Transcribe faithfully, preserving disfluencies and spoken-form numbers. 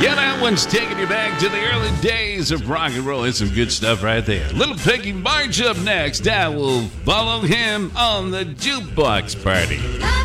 Yeah, that one's taking you back to the early days of rock and roll. It's some good stuff right there. Little Piggy March up next. I will follow him on the Jukebox Party.